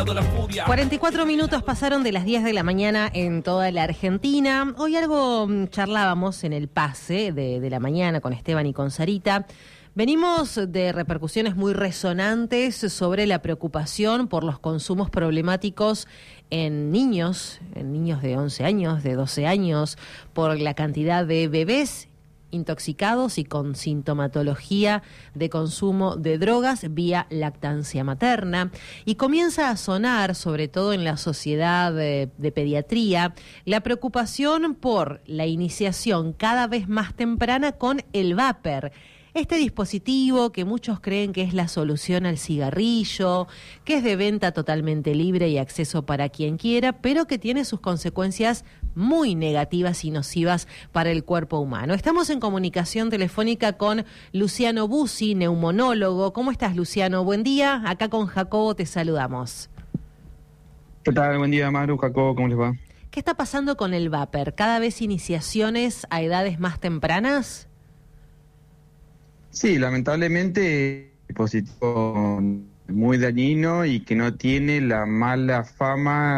44 minutos pasaron de las 10 de la mañana en toda la Argentina. Hoy algo charlábamos en el pase de la mañana con Esteban y con Sarita. Venimos de repercusiones muy resonantes sobre la preocupación por los consumos problemáticos en niños de 11 años, de 12 años, por la cantidad de bebés intoxicados y con sintomatología de consumo de drogas vía lactancia materna. Y comienza a sonar, sobre todo en la sociedad de pediatría, la preocupación por la iniciación cada vez más temprana con el vapor. Este dispositivo que muchos creen que es la solución al cigarrillo, que es de venta totalmente libre y acceso para quien quiera, pero que tiene sus consecuencias muy negativas y nocivas para el cuerpo humano. Estamos en comunicación telefónica con Luciano Bussi, neumonólogo. ¿Cómo estás, Luciano? Buen día. Acá con Jacobo te saludamos. ¿Qué tal? Buen día, Maru, Jacobo, ¿cómo les va? ¿Qué está pasando con el vapor? ¿Cada vez iniciaciones a edades más tempranas? Sí, lamentablemente dispositivo muy dañino y que no tiene la mala fama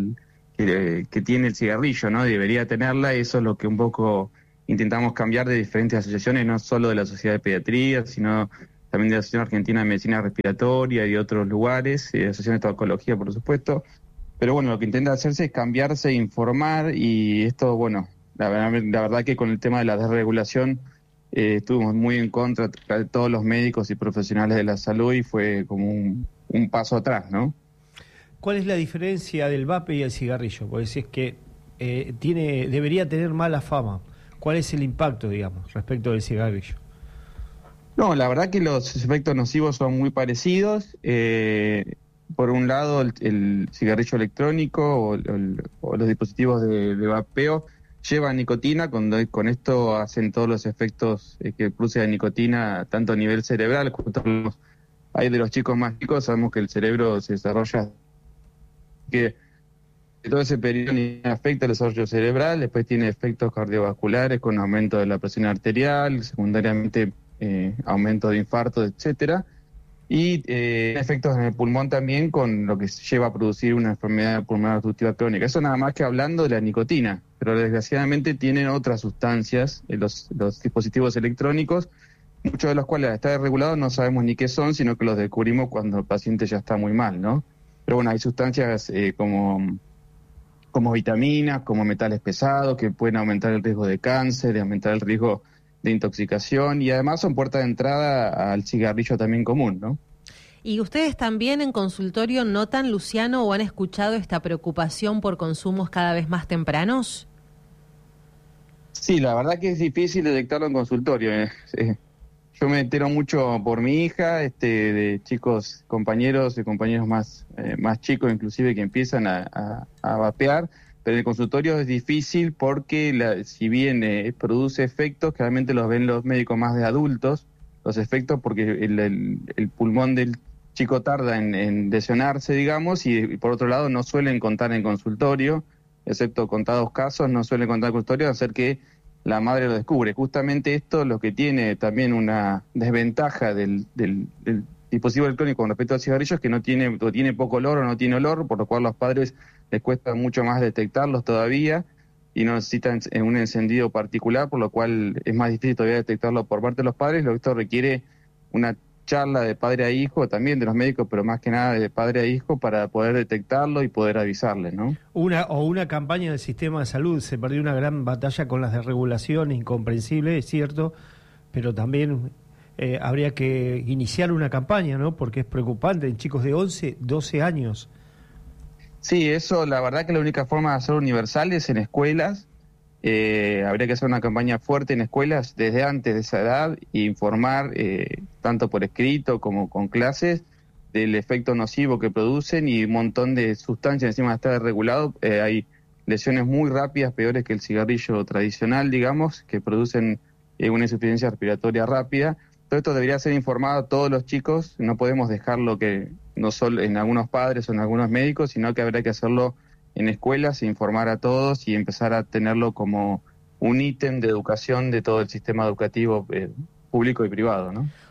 que tiene el cigarrillo, ¿no? Debería tenerla, eso es lo que un poco intentamos cambiar de diferentes asociaciones, no solo de la Sociedad de Pediatría, sino también de la Asociación Argentina de Medicina Respiratoria y de otros lugares, Asociación de Tabacología, por supuesto. Pero bueno, lo que intenta hacerse es cambiarse, informar, y esto, bueno, la verdad que con el tema de la desregulación estuvimos muy en contra de todos los médicos y profesionales de la salud y fue como un paso atrás, ¿no? ¿Cuál es la diferencia del vape y el cigarrillo? Porque si es que debería tener mala fama. ¿Cuál es el impacto, digamos, respecto del cigarrillo? No, la verdad que los efectos nocivos son muy parecidos. Por un lado, el cigarrillo electrónico o los dispositivos de vapeo llevan nicotina, con esto hacen todos los efectos que produce la nicotina, tanto a nivel cerebral, justo hay de los chicos más chicos, sabemos que el cerebro se desarrolla, que todo ese periodo afecta el desarrollo cerebral, después tiene efectos cardiovasculares con aumento de la presión arterial, secundariamente aumento de infarto, etcétera, y efectos en el pulmón también, con lo que lleva a producir una enfermedad pulmonar obstructiva crónica. Eso nada más que hablando de la nicotina, pero desgraciadamente tienen otras sustancias, los dispositivos electrónicos, muchos de los cuales al estar regulados no sabemos ni qué son, sino que los descubrimos cuando el paciente ya está muy mal, ¿no? Pero bueno, hay sustancias como vitaminas, como metales pesados, que pueden aumentar el riesgo de cáncer, y aumentar el riesgo de intoxicación, y además son puertas de entrada al cigarrillo también común, ¿no? ¿Y ustedes también en consultorio notan, Luciano, o han escuchado esta preocupación por consumos cada vez más tempranos? Sí, la verdad que es difícil detectarlo en consultorio. Yo me entero mucho por mi hija, de chicos, compañeros y compañeros más chicos inclusive, que empiezan a vapear, pero en el consultorio es difícil porque si bien produce efectos, generalmente los ven los médicos más de adultos, los efectos, porque el pulmón del chico tarda en lesionarse, digamos, y por otro lado no suelen contar en consultorio, excepto contados casos, no suelen contar en consultorio, hacer que la madre lo descubre. Justamente esto lo que tiene también una desventaja del dispositivo electrónico con respecto al cigarrillo es que no tiene poco olor o no tiene olor, por lo cual a los padres les cuesta mucho más detectarlos todavía y no necesitan un encendido particular, por lo cual es más difícil todavía detectarlo por parte de los padres. Lo que esto requiere una charla de padre a hijo, también de los médicos, pero más que nada de padre a hijo, para poder detectarlo y poder avisarle, ¿no? Una campaña del sistema de salud. Se perdió una gran batalla con las desregulaciones, incomprensible, es cierto, pero también habría que iniciar una campaña, ¿no? Porque es preocupante en chicos de 11, 12 años. Sí, eso, la verdad que la única forma de hacerlo universal es en escuelas. Habría que hacer una campaña fuerte en escuelas desde antes de esa edad e informar, tanto por escrito como con clases, del efecto nocivo que producen y un montón de sustancias encima de estar regulado. Hay lesiones muy rápidas, peores que el cigarrillo tradicional, digamos, que producen una insuficiencia respiratoria rápida. Todo esto debería ser informado a todos los chicos, no podemos dejarlo que no solo en algunos padres o en algunos médicos, sino que habría que hacerlo en escuelas, informar a todos y empezar a tenerlo como un ítem de educación de todo el sistema educativo público y privado, ¿no?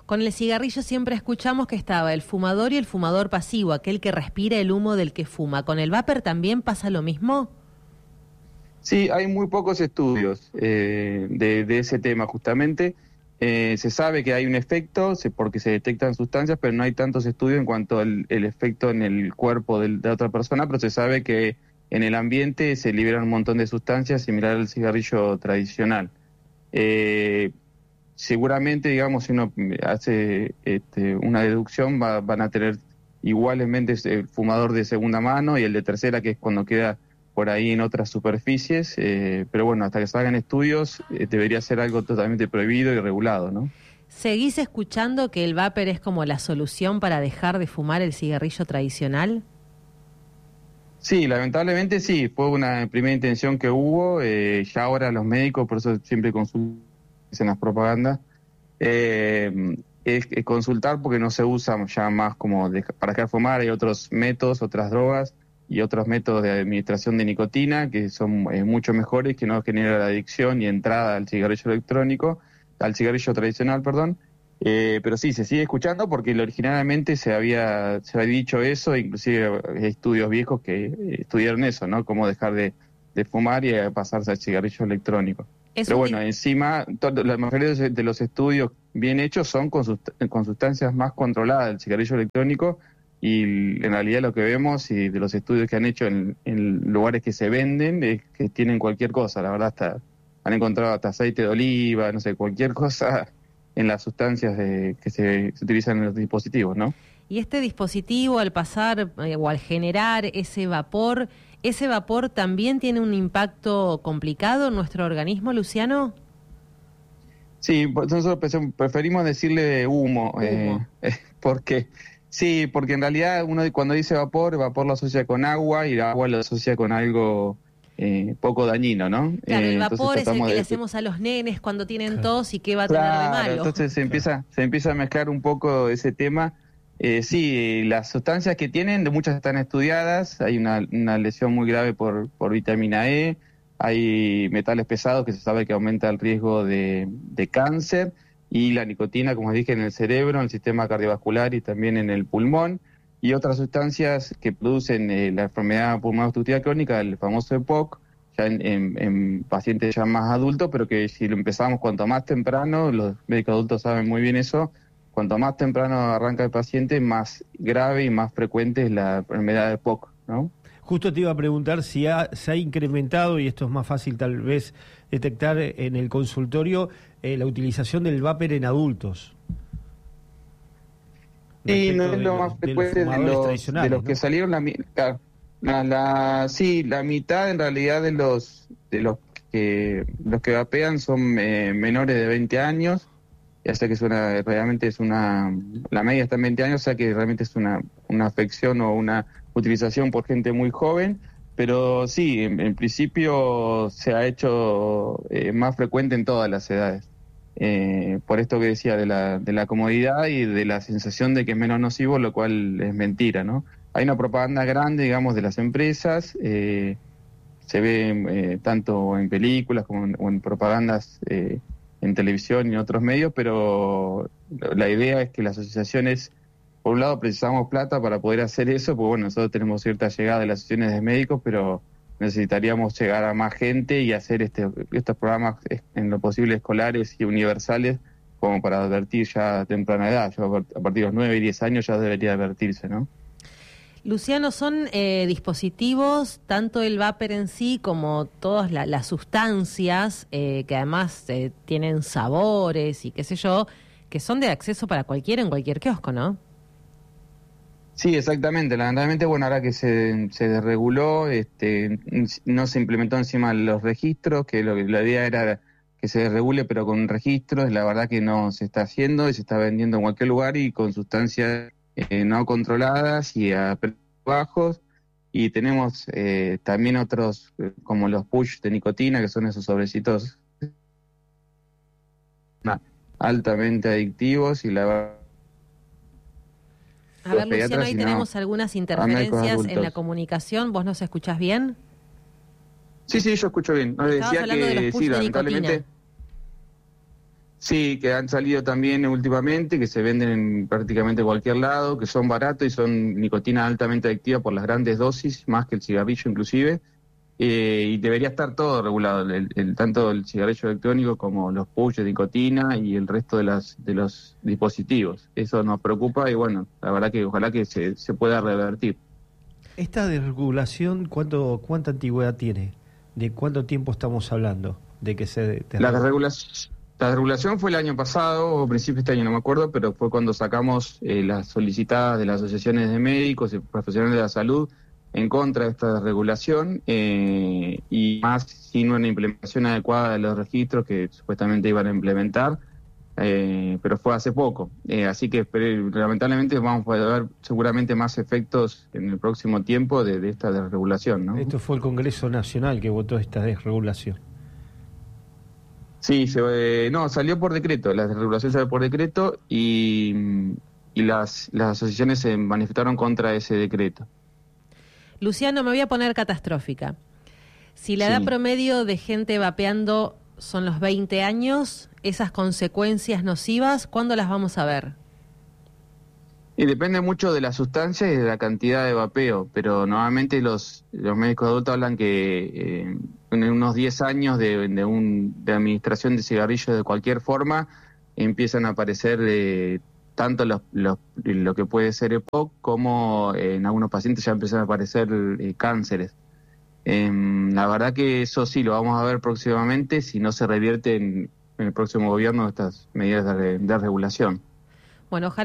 Con el cigarrillo siempre escuchamos que estaba el fumador y el fumador pasivo, aquel que respira el humo del que fuma. ¿Con el vapor también pasa lo mismo? Sí, hay muy pocos estudios de ese tema justamente. Se sabe que hay un efecto porque se detectan sustancias, pero no hay tantos estudios en cuanto al el efecto en el cuerpo de otra persona, pero se sabe que en el ambiente se liberan un montón de sustancias similar al cigarrillo tradicional. Seguramente, digamos, si uno hace una deducción, van a tener igualmente el fumador de segunda mano y el de tercera, que es cuando queda por ahí en otras superficies, pero bueno, hasta que se hagan estudios debería ser algo totalmente prohibido y regulado, ¿no? ¿Seguís escuchando que el vapor es como la solución para dejar de fumar el cigarrillo tradicional? Sí, lamentablemente sí, fue una primera intención que hubo, ya ahora los médicos, por eso siempre consultan en las propagandas, es consultar porque no se usa ya más como para dejar fumar, hay otros métodos, otras drogas y otros métodos de administración de nicotina que son mucho mejores, que no generan la adicción y entrada al cigarrillo electrónico, al cigarrillo tradicional, perdón. Pero sí, se sigue escuchando porque originalmente se había dicho eso, inclusive hay estudios viejos que estudiaron eso, ¿no? Cómo dejar de fumar y pasarse al cigarrillo electrónico. Pero bueno, encima, la mayoría de los estudios bien hechos son con sustancias más controladas del cigarrillo electrónico, y en realidad lo que vemos y de los estudios que han hecho en lugares que se venden es que tienen cualquier cosa, la verdad han encontrado hasta aceite de oliva, no sé, cualquier cosa en las sustancias que se utilizan en los dispositivos, ¿no? Y este dispositivo, al pasar o al generar ese vapor también tiene un impacto complicado en nuestro organismo, Luciano. Sí, nosotros preferimos decirle humo. Porque en realidad uno cuando dice vapor lo asocia con agua y el agua lo asocia con algo poco dañino, ¿no? Claro, el vapor es el que le hacemos a los nenes cuando tienen tos y qué va a tener de malo. Entonces se empieza a mezclar un poco ese tema. Sí, las sustancias que tienen, muchas están estudiadas, hay una lesión muy grave por vitamina E, hay metales pesados que se sabe que aumenta el riesgo de cáncer, y la nicotina, como dije, en el cerebro, en el sistema cardiovascular y también en el pulmón, y otras sustancias que producen la enfermedad pulmonar obstructiva crónica, el famoso EPOC, ya en pacientes ya más adultos, pero que si lo empezamos cuanto más temprano, los médicos adultos saben muy bien eso, cuanto más temprano arranca el paciente, más grave y más frecuente es la enfermedad de EPOC, ¿no? Justo te iba a preguntar si se ha incrementado, y esto es más fácil tal vez detectar en el consultorio, la utilización del vapor en adultos. Sí, no es lo más frecuente de los que salieron. La mitad en realidad de los que vapean son menores de 20 años. Ya sé que realmente la media está en 20 años, o sea que realmente es una afección o una utilización por gente muy joven, pero sí, en principio se ha hecho más frecuente en todas las edades. Por esto que decía de la comodidad y de la sensación de que es menos nocivo, lo cual es mentira, ¿no? Hay una propaganda grande, digamos, de las empresas, se ve tanto en películas como en propagandas en televisión y en otros medios, pero la idea es que las asociaciones, por un lado precisamos plata para poder hacer eso, porque bueno, nosotros tenemos cierta llegada de las asociaciones de médicos, pero necesitaríamos llegar a más gente y hacer estos programas en lo posible escolares y universales, como para advertir ya a temprana edad. Yo a partir de los 9 y 10 años ya debería advertirse, ¿no? Luciano, son dispositivos, tanto el vapor en sí como todas las sustancias, que además tienen sabores y qué sé yo, que son de acceso para cualquiera en cualquier kiosco, ¿no? Sí, exactamente. Lamentablemente, bueno, ahora que se desreguló, no se implementó encima los registros, que la idea era que se desregule, pero con registros, la verdad que no se está haciendo y se está vendiendo en cualquier lugar y con sustancias no controladas y a precios bajos. Y tenemos también otros, como los push de nicotina, que son esos sobrecitos altamente adictivos, y la verdad... A ver, Luciano, ahí tenemos algunas interferencias en la comunicación. ¿Vos nos escuchás bien? Sí, yo escucho bien. Estabas hablando de los push de nicotina. Sí, que han salido también últimamente, que se venden en prácticamente cualquier lado, que son baratos y son nicotina altamente adictiva por las grandes dosis, más que el cigarrillo inclusive. Y debería estar todo regulado, tanto el cigarrillo electrónico como los puffs de nicotina y el resto de los dispositivos. Eso nos preocupa y bueno, la verdad que ojalá que se pueda revertir. ¿Esta desregulación cuánta antigüedad tiene? ¿De cuánto tiempo estamos hablando? De que se La desregulación fue el año pasado, o a principios de este año, no me acuerdo, pero fue cuando sacamos las solicitadas de las asociaciones de médicos y profesionales de la salud en contra de esta desregulación y más sin una implementación adecuada de los registros que supuestamente iban a implementar, pero fue hace poco. Así que lamentablemente vamos a ver seguramente más efectos en el próximo tiempo de esta desregulación, ¿no? Esto fue el Congreso Nacional que votó esta desregulación. Sí, salió por decreto, la desregulación salió por decreto y las asociaciones se manifestaron contra ese decreto. Luciano, me voy a poner catastrófica. Si la edad promedio de gente vapeando son los 20 años, esas consecuencias nocivas, ¿cuándo las vamos a ver? Y depende mucho de la sustancia y de la cantidad de vapeo, pero normalmente los médicos adultos hablan que en unos 10 años de administración de cigarrillos de cualquier forma empiezan a aparecer tanto lo que puede ser EPOC como en algunos pacientes ya empiezan a aparecer cánceres. La verdad que eso sí lo vamos a ver próximamente si no se revierte en el próximo gobierno estas medidas de regulación. Bueno, ojalá